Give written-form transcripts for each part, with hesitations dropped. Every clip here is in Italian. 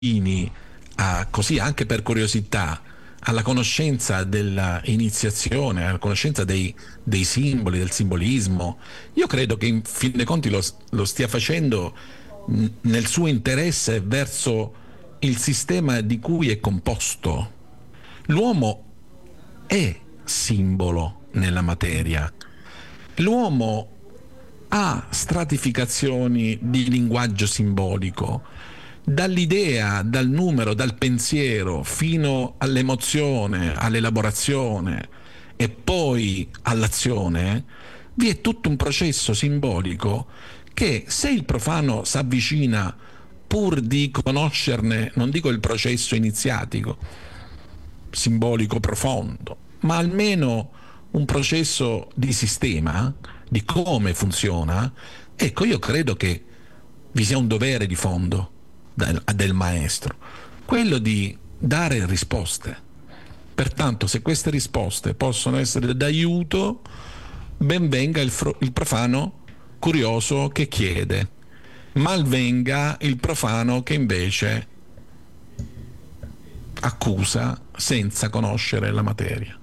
bambini così anche per curiosità alla conoscenza dell'iniziazione, alla conoscenza dei simboli, del simbolismo. Io credo che in fin dei conti lo stia facendo nel suo interesse verso il sistema di cui è composto. L'uomo è simbolo nella materia. L'uomo ha stratificazioni di linguaggio simbolico, dall'idea, dal numero, dal pensiero fino all'emozione, all'elaborazione e poi all'azione. Vi è tutto un processo simbolico che, se il profano si avvicina pur di conoscerne, non dico il processo iniziatico, simbolico profondo, ma almeno un processo di sistema, di come funziona, ecco, io credo che vi sia un dovere di fondo del maestro, quello di dare risposte. Pertanto, se queste risposte possono essere d'aiuto, ben venga il profano curioso che chiede, mal venga il profano che invece accusa senza conoscere la materia.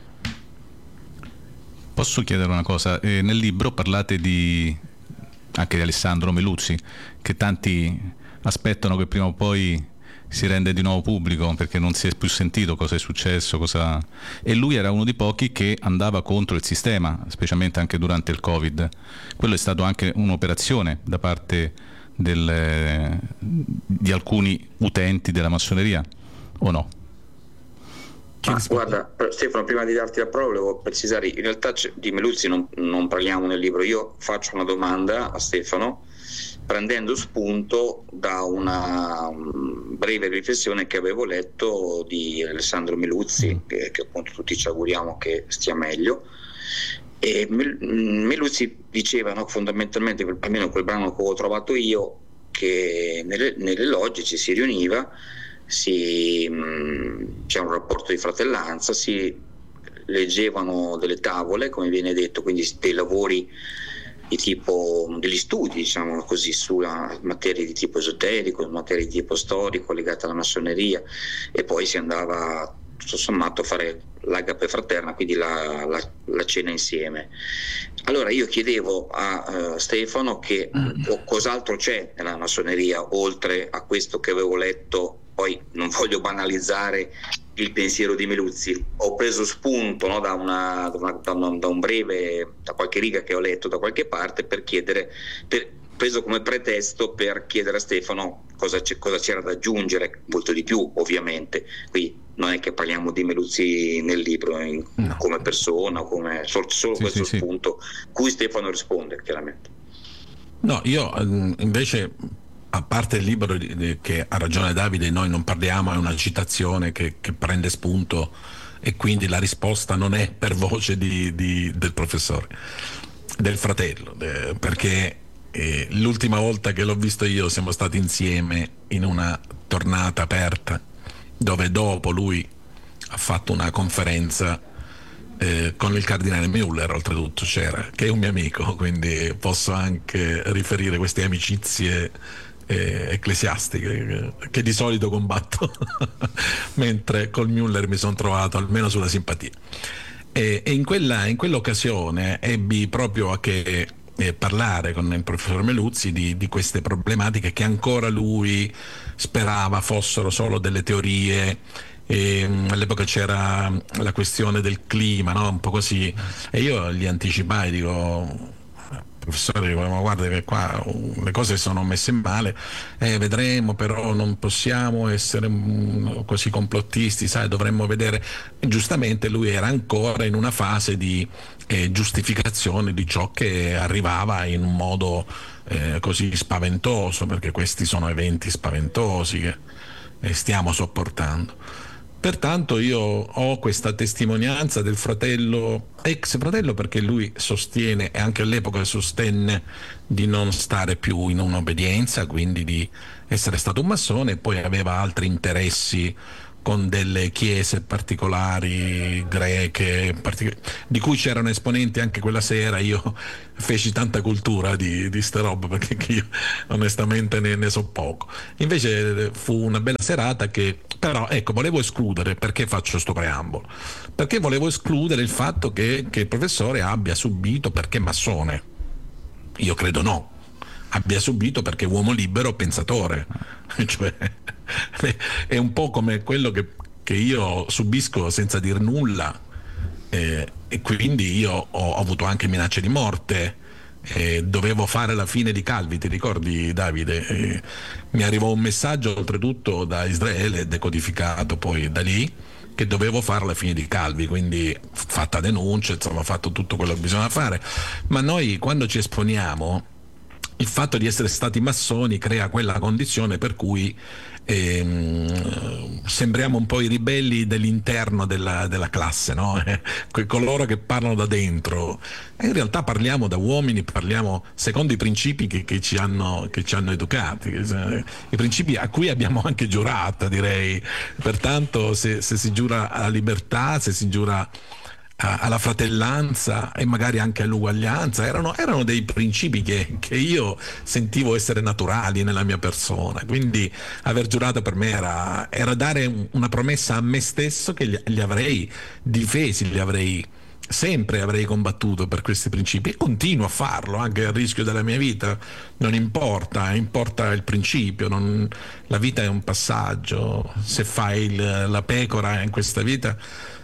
Posso chiedere una cosa? Nel libro parlate anche di Alessandro Meluzzi, che tanti aspettano che prima o poi si rende di nuovo pubblico, perché non si è più sentito cosa è successo, e lui era uno dei pochi che andava contro il sistema, specialmente anche durante il Covid. Quello è stato anche un'operazione da parte di alcuni utenti della massoneria, o no? Guarda, Stefano, prima di darti la parola volevo precisare, in realtà di Meluzzi non parliamo nel libro. Io faccio una domanda a Stefano prendendo spunto da una breve riflessione che avevo letto di Alessandro Meluzzi, che appunto tutti ci auguriamo che stia meglio. E Meluzzi diceva, no, fondamentalmente, almeno quel brano che ho trovato io, che nelle logge ci si riuniva, c'è un rapporto di fratellanza, si leggevano delle tavole, come viene detto, quindi dei lavori di tipo, degli studi, diciamo così, sulla materie di tipo esoterico, materie di tipo storico legate alla massoneria, e poi si andava tutto sommato a fare l'agape fraterna, quindi la cena insieme. Allora io chiedevo a Stefano che cos'altro c'è nella massoneria oltre a questo che avevo letto. Poi non voglio banalizzare il pensiero di Meluzzi, ho preso spunto, no, da un breve, da qualche riga che ho letto da qualche parte, per chiedere, preso come pretesto per chiedere a Stefano cosa c'era da aggiungere, molto di più ovviamente. Qui non è che parliamo di Meluzzi nel libro come persona, come solo questo spunto, cui Stefano risponde chiaramente. No, io invece, a parte il libro che ha ragione Davide, noi non parliamo, è una citazione che prende spunto, e quindi la risposta non è per voce del professore, del fratello, perché l'ultima volta che l'ho visto io siamo stati insieme in una tornata aperta, dove dopo lui ha fatto una conferenza con il cardinale Müller, oltretutto c'era, che è un mio amico, quindi posso anche riferire queste amicizie ecclesiastiche che di solito combatto mentre col Müller mi sono trovato almeno sulla simpatia, e in quell'occasione ebbi proprio a che parlare con il professor Meluzzi di queste problematiche che ancora lui sperava fossero solo delle teorie. All'epoca c'era la questione del clima, no? Un po' così, e io gli anticipai, dico: professore, ma guarda che qua le cose sono messe male, vedremo, però non possiamo essere così complottisti, sai, dovremmo vedere. E giustamente lui era ancora in una fase di giustificazione di ciò che arrivava in un modo così spaventoso, perché questi sono eventi spaventosi che stiamo sopportando. Pertanto io ho questa testimonianza del fratello, ex fratello, perché lui sostiene, e anche all'epoca sostenne, di non stare più in un'obbedienza, quindi di essere stato un massone, e poi aveva altri interessi con delle chiese particolari greche, di cui c'erano esponenti anche quella sera. Io feci tanta cultura di ste robe, perché io onestamente ne so poco. Invece fu una bella serata che però, ecco, volevo escludere. Perché faccio sto preambolo? Perché volevo escludere il fatto che il professore abbia subito perché massone. Io credo no, abbia subito perché uomo libero pensatore. Cioè, è un po' come quello che io subisco senza dir nulla, e quindi io ho avuto anche minacce di morte. Dovevo fare la fine di Calvi, ti ricordi, Davide? Mi arrivò un messaggio oltretutto da Israele, decodificato poi da lì, che dovevo fare la fine di Calvi, quindi fatta denuncia, insomma, fatto tutto quello che bisogna fare. Ma noi, quando ci esponiamo, il fatto di essere stati massoni crea quella condizione per cui sembriamo un po' i ribelli dell'interno della classe, no? Coloro che parlano da dentro. E in realtà parliamo da uomini, parliamo secondo i principi che ci hanno educati, i principi a cui abbiamo anche giurato, direi. Pertanto se si giura alla libertà, se si giura alla fratellanza e magari anche all'uguaglianza, erano dei principi che io sentivo essere naturali nella mia persona. Quindi aver giurato per me era dare una promessa a me stesso che li avrei difesi, sempre avrei combattuto per questi principi, e continuo a farlo anche a rischio della mia vita. Non importa il principio. La vita è un passaggio. Se fai la pecora in questa vita,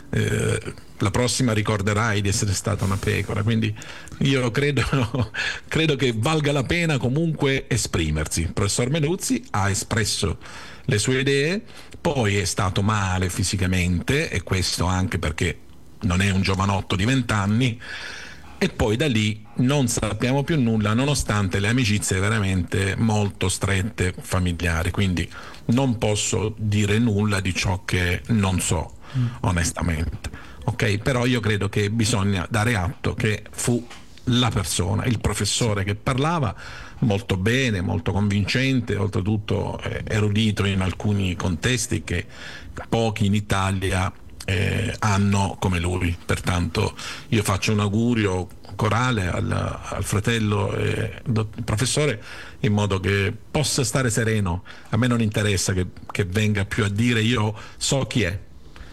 la prossima ricorderai di essere stata una pecora. Quindi io credo che valga la pena comunque esprimersi. Il professor Meluzzi ha espresso le sue idee, poi è stato male fisicamente, e questo anche perché non è un giovanotto di 20 anni, e poi da lì non sappiamo più nulla, nonostante le amicizie veramente molto strette, familiari. Quindi non posso dire nulla di ciò che non so, onestamente. Ok, però io credo che bisogna dare atto che fu la persona, il professore, che parlava molto bene, molto convincente, oltretutto erudito in alcuni contesti che pochi in Italia hanno come lui. Pertanto io faccio un augurio corale al fratello professore, in modo che possa stare sereno. A me non interessa che venga più a dire io so chi è,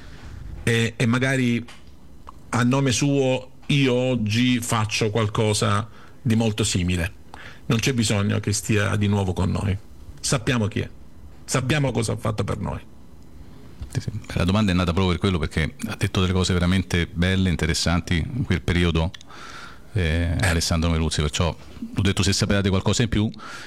e magari a nome suo io oggi faccio qualcosa di molto simile. Non c'è bisogno che stia di nuovo con noi. Sappiamo chi è, sappiamo cosa ha fatto per noi. Sì. La domanda è nata proprio per quello, perché ha detto delle cose veramente belle, interessanti in quel periodo, Alessandro Meluzzi, perciò ho detto, se sapevate qualcosa in più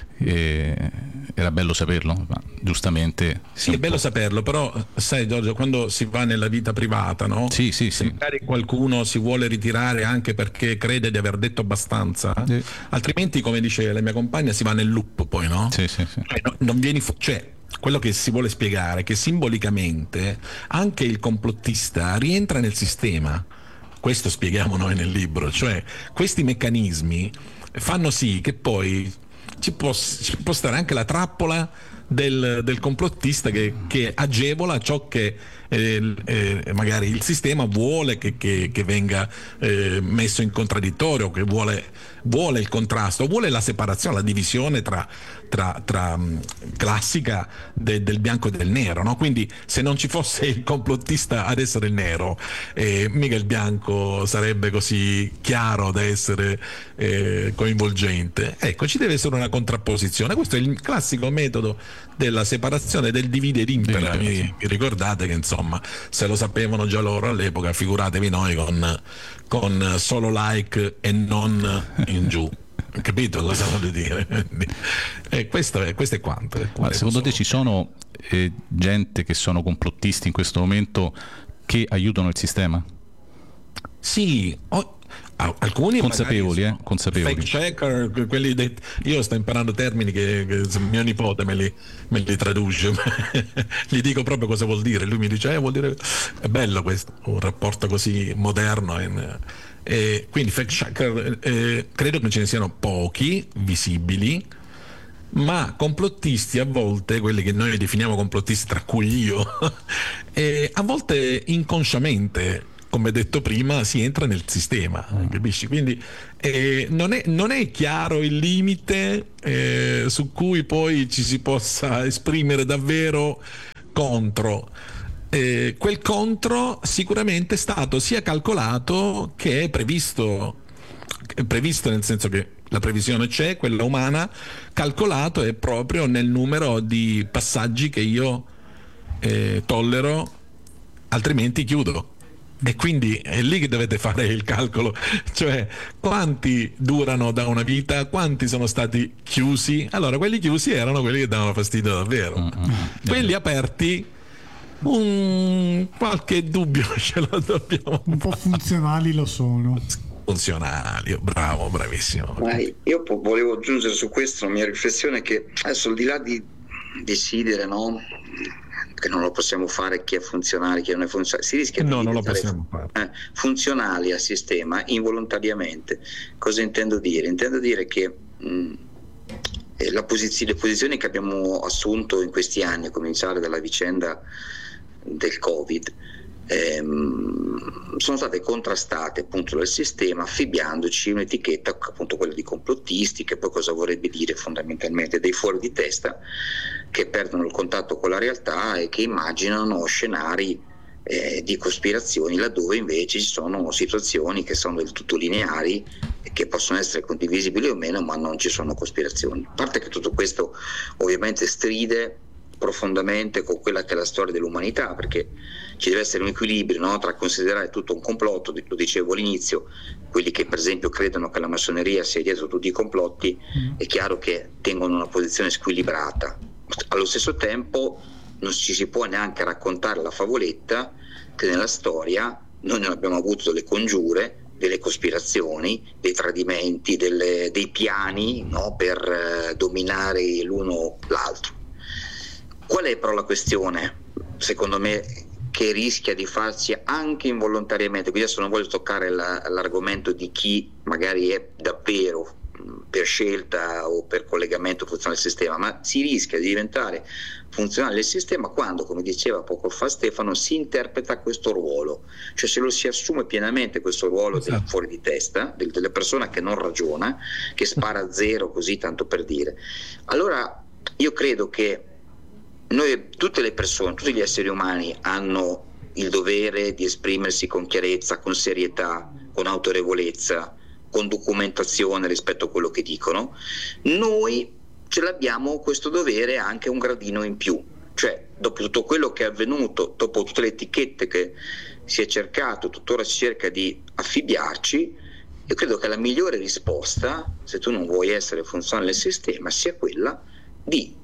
era bello saperlo, ma giustamente sì, è bello saperlo. Però sai, Giorgio, quando si va nella vita privata, no? Sì. Se magari qualcuno si vuole ritirare anche perché crede di aver detto abbastanza, altrimenti, come dice la mia compagna, si va nel loop poi, no? Sì. Non vieni cioè, quello che si vuole spiegare è che simbolicamente anche il complottista rientra nel sistema. Questo spieghiamo noi nel libro, cioè questi meccanismi fanno sì che poi ci può stare anche la trappola del complottista che agevola ciò che magari il sistema vuole che venga messo in contraddittorio, che vuole il contrasto, vuole la separazione, la divisione tra classica del bianco e del nero, no? Quindi se non ci fosse il complottista ad essere il nero, mica il bianco sarebbe così chiaro da essere coinvolgente. Ecco, ci deve essere una contrapposizione. Questo è il classico metodo della separazione, del divide ed impera. Mi ricordate che insomma, se lo sapevano già loro all'epoca, figuratevi noi con solo like e non in giù. Capito cosa voglio dire? Questo è quanto. Ma secondo te ci sono gente che sono complottisti in questo momento che aiutano il sistema? Sì, alcuni consapevoli. Fake checker, io sto imparando termini che mio nipote me li traduce. Gli dico proprio cosa vuol dire, lui mi dice vuol dire, è bello questo, un rapporto così moderno. Quindi fake checker, credo che ce ne siano pochi visibili, ma complottisti a volte, quelli che noi definiamo complottisti, tra cui io, a volte inconsciamente, come detto prima, si entra nel sistema, capisci? Quindi non è chiaro il limite su cui poi ci si possa esprimere davvero contro. Quel contro sicuramente è stato sia calcolato che previsto nel senso che la previsione c'è, quella umana, calcolato è proprio nel numero di passaggi che io tollero, altrimenti chiudo. E quindi è lì che dovete fare il calcolo, cioè quanti durano da una vita, quanti sono stati chiusi. Allora quelli chiusi erano quelli che davano fastidio davvero, quelli aperti qualche dubbio ce lo dobbiamo un po' funzionali lo sono. Funzionali, bravo, bravissimo. Io volevo aggiungere su questo una mia riflessione, che adesso al di là di decidere, no, che non lo possiamo fare, chi è funzionale, chi non è funzionale, si rischia di non lo possiamo fare. Funzionali al sistema involontariamente. Cosa intendo dire? Intendo dire che le posizioni che abbiamo assunto in questi anni, a cominciare dalla vicenda del Covid, sono state contrastate appunto dal sistema, affibbiandoci un'etichetta, appunto quella di complottisti, che poi cosa vorrebbe dire fondamentalmente? Dei fuori di testa che perdono il contatto con la realtà e che immaginano scenari di cospirazioni, laddove invece ci sono situazioni che sono del tutto lineari e che possono essere condivisibili o meno, ma non ci sono cospirazioni. A parte che tutto questo ovviamente stride profondamente con quella che è la storia dell'umanità, perché ci deve essere un equilibrio, no? Tra considerare tutto un complotto, lo dicevo all'inizio, quelli che per esempio credono che la massoneria sia dietro tutti i complotti, è chiaro che tengono una posizione squilibrata. Allo stesso tempo non ci si può neanche raccontare la favoletta che nella storia noi non abbiamo avuto delle congiure, delle cospirazioni, dei tradimenti, dei piani, no? Per dominare l'uno l'altro. Qual è però la questione, secondo me, che rischia di farsi anche involontariamente? Quindi adesso non voglio toccare l'argomento di chi magari è davvero per scelta o per collegamento funzionale al sistema, ma si rischia di diventare funzionale il sistema quando, come diceva poco fa Stefano, si interpreta questo ruolo, cioè se lo si assume pienamente questo ruolo del fuori di testa, della persona che non ragiona, che spara a zero così tanto per dire. Allora io credo che noi, tutte le persone, tutti gli esseri umani hanno il dovere di esprimersi con chiarezza, con serietà, con autorevolezza, con documentazione rispetto a quello che dicono. Noi ce l'abbiamo questo dovere anche un gradino in più, cioè dopo tutto quello che è avvenuto, dopo tutte le etichette che si è cercato, tuttora si cerca di affibbiarci, io credo che la migliore risposta, se tu non vuoi essere funzionale nel sistema, sia quella di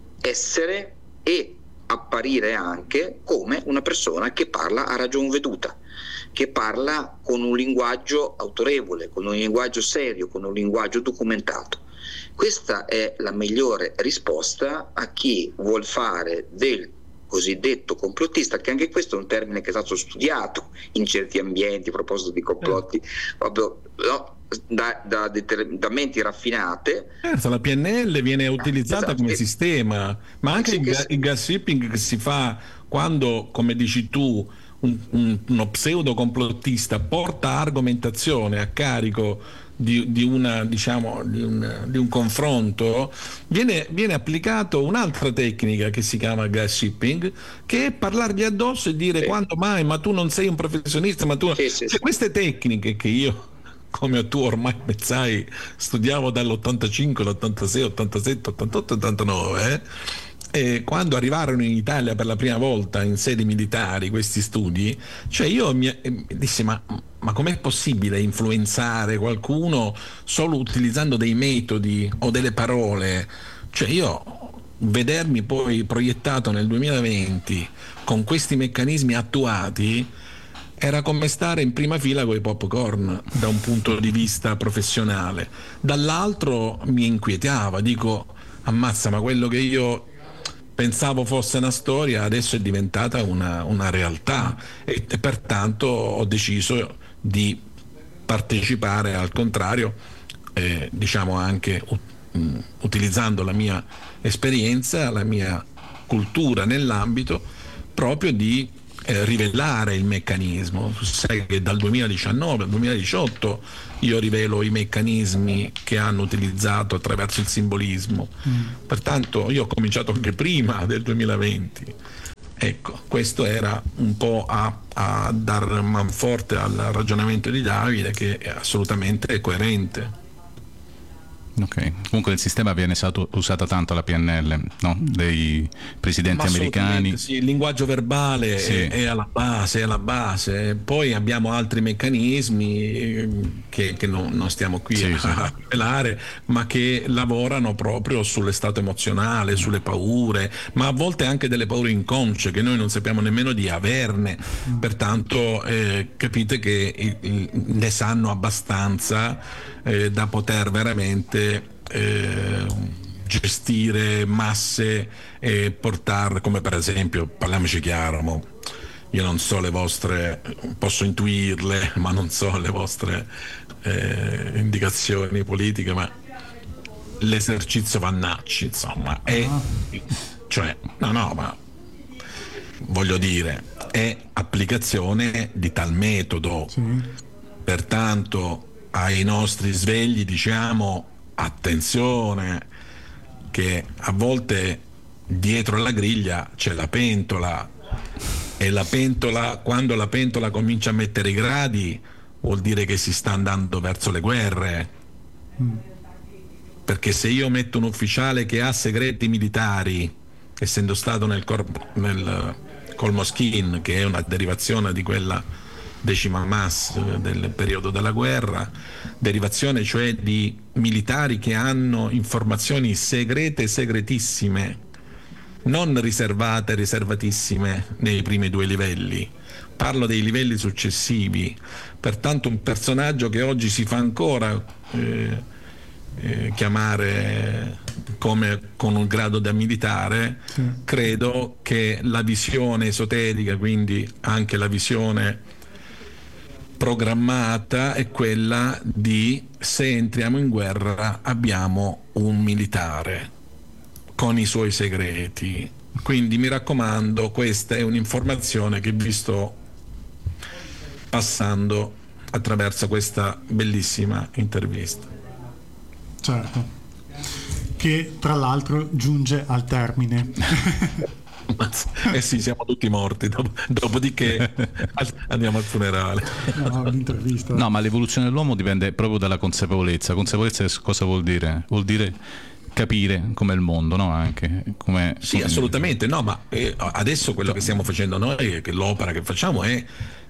essere e apparire anche come una persona che parla a ragion veduta, che parla con un linguaggio autorevole, con un linguaggio serio, con un linguaggio documentato. Questa è la migliore risposta a chi vuol fare del cosiddetto complottista, che anche questo è un termine che è stato studiato in certi ambienti a proposito di complotti, proprio no, da menti raffinate. Certo, la PNL viene utilizzata esatto, come sistema, ma anche il gossiping che si fa quando, come dici tu, uno pseudo complottista porta argomentazione a carico di un confronto, viene applicato un'altra tecnica che si chiama gossiping, che è parlargli addosso e dire quando mai, ma tu non sei un professionista, ma tu queste tecniche che io, come tu ormai sai, studiavo dall'85, l'86, 87, 88, 89, e quando arrivarono in Italia per la prima volta in sedi militari questi studi, cioè io mi dissi ma com'è possibile influenzare qualcuno solo utilizzando dei metodi o delle parole? Cioè io vedermi poi proiettato nel 2020 con questi meccanismi attuati era come stare in prima fila con i popcorn da un punto di vista professionale. Dall'altro mi inquietava, dico ammazza, ma quello che io pensavo fosse una storia adesso è diventata una realtà, e pertanto ho deciso di partecipare al contrario, diciamo anche utilizzando la mia esperienza, la mia cultura nell'ambito, proprio di rivelare il meccanismo. Sai che dal 2019 al 2018 io rivelo i meccanismi che hanno utilizzato attraverso il simbolismo. Pertanto io ho cominciato anche prima del 2020. Ecco, questo era un po' a dar manforte al ragionamento di Davide, che è assolutamente coerente. Ok, comunque nel sistema viene usata tanto la PNL, no? Dei presidenti americani. Sì, il linguaggio verbale è alla base, poi abbiamo altri meccanismi che non stiamo qui a rivelare, ma che lavorano proprio sullo stato emozionale, sulle paure, ma a volte anche delle paure inconsce che noi non sappiamo nemmeno di averne. Pertanto capite che ne sanno abbastanza da poter veramente gestire masse e portare, come per esempio, parliamoci chiaro, io non so le vostre, posso intuirle, ma non so le vostre indicazioni politiche, ma l'esercizio Vannacci, insomma, è cioè ma voglio dire, è applicazione di tal metodo. Pertanto ai nostri svegli diciamo: attenzione, che a volte dietro la griglia c'è la pentola, e la pentola, quando la pentola comincia a mettere i gradi, vuol dire che si sta andando verso le guerre. Perché se io metto un ufficiale che ha segreti militari, essendo stato nel Colmoschin, che è una derivazione di quella 10ª MAS del periodo della guerra, derivazione cioè di militari che hanno informazioni segrete, segretissime, non riservate, riservatissime nei primi 2 livelli, parlo dei livelli successivi. Pertanto un personaggio che oggi si fa ancora chiamare come con un grado da militare, credo che la visione esoterica, quindi anche la visione programmata, è quella di: se entriamo in guerra abbiamo un militare con i suoi segreti. Quindi mi raccomando, questa è un'informazione che vi sto passando attraverso questa bellissima intervista. Certo, che tra l'altro giunge al termine. Sì, siamo tutti morti, dopodiché andiamo al funerale. L'intervista. No, ma l'evoluzione dell'uomo dipende proprio dalla consapevolezza. Consapevolezza cosa vuol dire? Vuol dire capire com'è il mondo, no? Anche come. Sì, assolutamente, no, ma adesso quello che stiamo facendo noi, che l'opera che facciamo è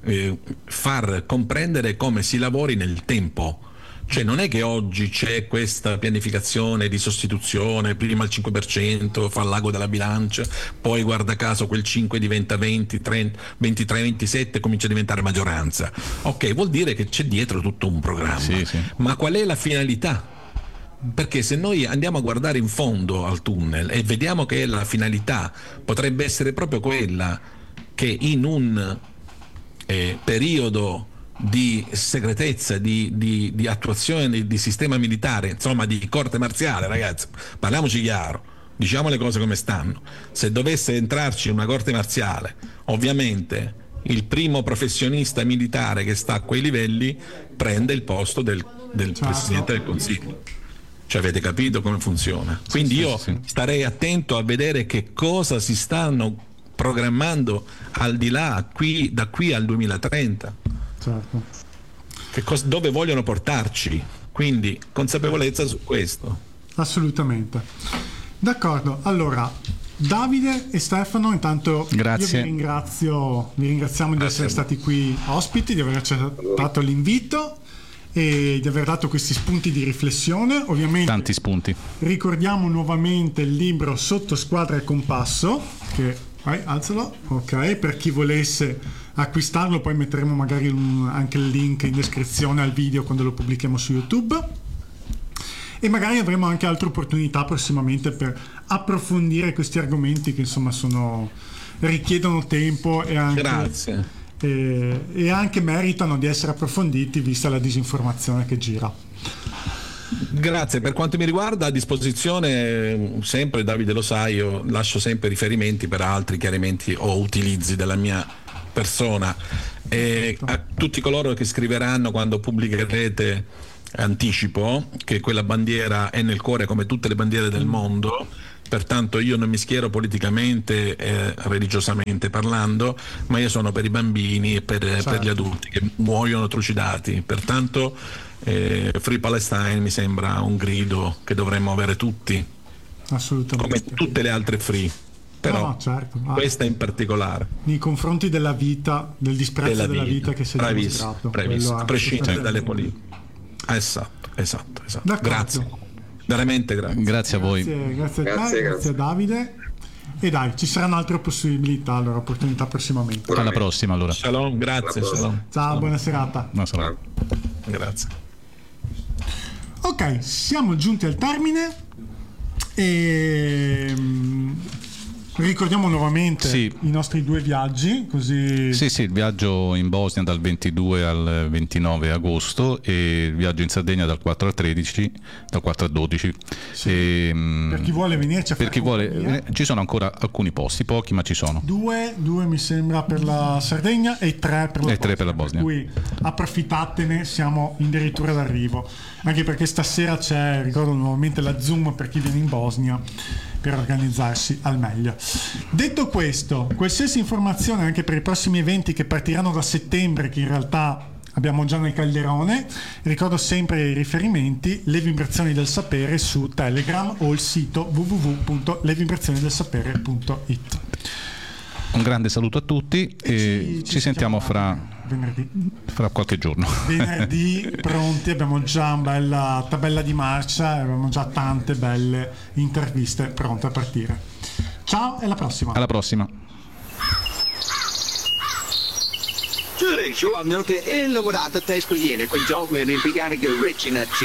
far comprendere come si lavori nel tempo. Cioè non è che oggi c'è questa pianificazione di sostituzione, prima il 5%, fa il l'ago della bilancia, poi guarda caso quel 5 diventa 20, 30, 23, 27, comincia a diventare maggioranza. Ok, vuol dire che c'è dietro tutto un programma. Sì. Ma qual è la finalità? Perché se noi andiamo a guardare in fondo al tunnel e vediamo che la finalità potrebbe essere proprio quella che in un periodo di segretezza, di attuazione di sistema militare, insomma di corte marziale, ragazzi, parliamoci chiaro, diciamo le cose come stanno. Se dovesse entrarci una corte marziale, ovviamente il primo professionista militare che sta a quei livelli prende il posto del Presidente del Consiglio. Cioè, avete capito come funziona? Quindi io starei attento a vedere che cosa si stanno programmando al di là, da qui al 2030. Certo. Dove vogliono portarci, quindi consapevolezza su questo. Assolutamente. D'accordo, allora Davide e Stefano, intanto grazie. Io vi ringraziamo di essere stati qui ospiti, di aver accettato l'invito e di aver dato questi spunti di riflessione. Ovviamente tanti spunti. Ricordiamo nuovamente il libro Sotto Squadra e Compasso, che alzalo, ok, per chi volesse acquistarlo. Poi metteremo magari anche il link in descrizione al video quando lo pubblichiamo su YouTube, e magari avremo anche altre opportunità prossimamente per approfondire questi argomenti che insomma richiedono tempo e anche, grazie. E anche meritano di essere approfonditi vista la disinformazione che gira. Grazie, per quanto mi riguarda a disposizione sempre, Davide lo sai, io lascio sempre riferimenti per altri chiarimenti o utilizzi della mia persona, e a tutti coloro che scriveranno quando pubblicherete, anticipo che quella bandiera è nel cuore come tutte le bandiere del mondo, pertanto io non mi schiero politicamente, religiosamente parlando, ma io sono per i bambini e per gli adulti che muoiono trucidati, pertanto Free Palestine mi sembra un grido che dovremmo avere tutti, assolutamente, come tutte le altre free, però no, certo. questa in particolare nei confronti della vita, del disprezzo della vita che si è dimostrato, a prescindere dalle politiche. Esatto. D'accordo. Grazie, veramente grazie. Grazie a voi. Grazie a Davide. E dai, ci saranno altre possibilità, allora, opportunità prossimamente. Alla prossima allora. Shalom, grazie. Shalom. Ciao, buona serata. No, sarà. Grazie. Ok, siamo giunti al termine e ricordiamo nuovamente Sì. i nostri 2 viaggi, così Sì, il viaggio in Bosnia dal 22 al 29 agosto e il viaggio in Sardegna dal 4 al 13, dal 4 al 12. per chi vuole venirci a fare Per chi vuole, compagnia. ci sono ancora alcuni posti, pochi ma ci sono. 2 mi sembra per la Sardegna e 3 per la E Bosnia. 3 per la Bosnia. Per cui approfittatene, siamo addirittura d'arrivo. Anche perché stasera c'è, ricordo nuovamente, la Zoom per chi viene in Bosnia per organizzarsi al meglio. Detto questo, qualsiasi informazione anche per i prossimi eventi che partiranno da settembre, che in realtà abbiamo già nel calderone, ricordo sempre i riferimenti, Le Vibrazioni del Sapere su Telegram o il sito www.levibrazioniDelSapere.it. Un grande saluto a tutti e ci sentiamo fra qualche giorno. Venerdì pronti, abbiamo già una bella tabella di marcia, abbiamo già tante belle interviste pronte a partire. Ciao e alla prossima. Alla prossima. Giudice, ho lavorato a te scogliere quel gioco in il piccare che